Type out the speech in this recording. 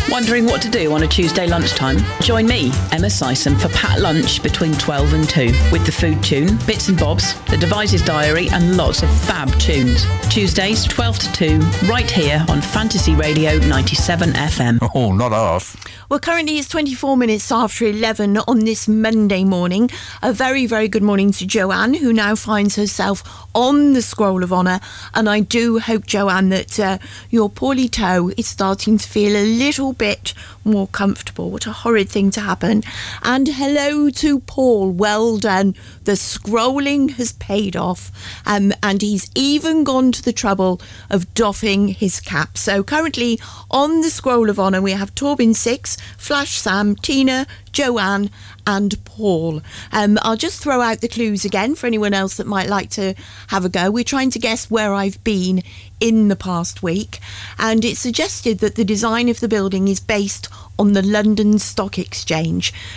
Wondering what to do on a Tuesday lunchtime? Join me, Emma Sison, for Pat Lunch between 12 and 2 with the food tune, bits and bobs, the Devices Diary and lots of fab tunes. Tuesdays 12 to 2 right here on Fantasy Radio 97 FM. Oh, not half. Well, currently it's 24 minutes after 11 on this Monday morning. A very, very good morning to Joanne, who now finds herself on the Scroll of Honour. And I do hope, Joanne, that your poorly toe is starting to feel a little bit more comfortable. What a horrid thing to happen. And hello to Paul. Well done. The scrolling has paid off. And he's even gone to the trouble of doffing his cap. So currently on the Scroll of Honour, we have Torbin 6, Flash Sam, Tina, Joanne and Paul. I'll just throw out the clues again for anyone else that might like to have a go. We're trying to guess where I've been in the past week, and it's suggested that the design of the building is based on the London Stock Exchange.